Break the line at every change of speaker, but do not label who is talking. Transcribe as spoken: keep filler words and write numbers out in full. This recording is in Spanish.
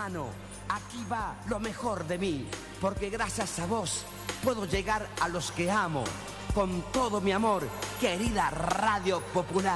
hermano, aquí va lo mejor de mí, porque gracias a vos puedo llegar a los que amo. Con todo mi amor, querida Radio Popular.